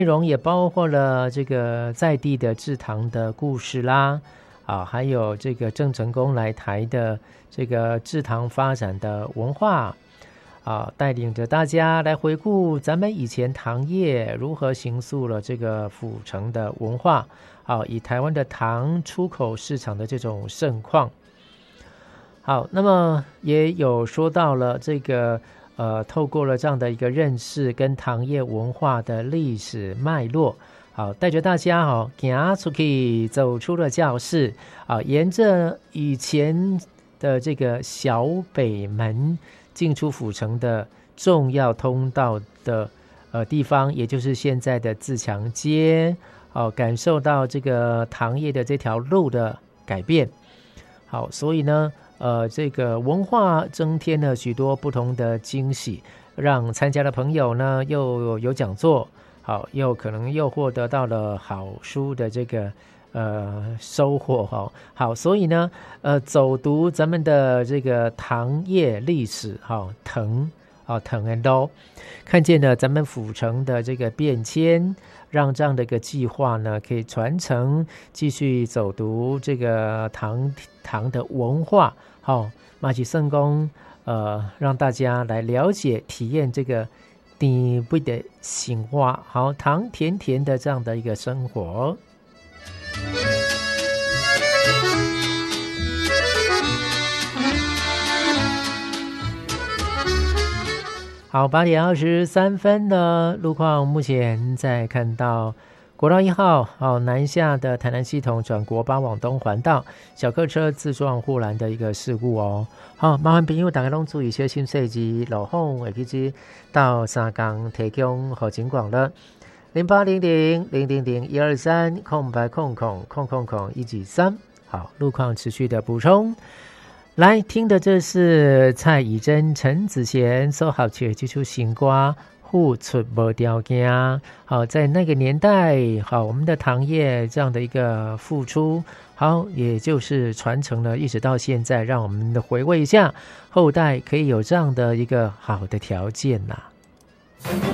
内容也包括了这个在地的制糖的故事啦，还有这个郑成功来台的这个制糖发展的文化，带领着大家来回顾咱们以前糖业如何形塑了这个府城的文化，以台湾的糖出口市场的这种盛况。好，那么也有说到了这个透过了这样的一个认识跟糖业文化的历史脉络，好，带着大家走出去，走出了教室，沿着以前的这个小北门进出府城的重要通道的地方，也就是现在的自强街，感受到这个糖业的这条路的改变。好，所以呢这个文化增添了许多不同的惊喜，让参加的朋友呢又有讲座，好，又可能又获得到了好书的这个收获。好，所以呢走读咱们的这个糖业历史，藤看见了咱们府城的这个变迁，让这样的一个计划呢可以传承，继续走读这个糖的文化。马吉圣公让大家来了解体验这个甜味的sinh活，好，糖甜甜的这样的一个生活。好，8点23分的路况，目前在看到国道1号南下的台南系统转国8往东环道，小客车自撞护栏的一个事故哦。好，麻烦朋友大家都注意小心细致路况，会记得到三港提供和警广了。0800-000-123-000-193，好，路况持续的补充。来听的这是蔡以真、陈子贤所合唱的这首新歌付出无条件。好，在那个年代，好，我们的糖业这样的一个付出，好，也就是传承了一直到现在，让我们的回味一下，后代可以有这样的一个好的条件呐。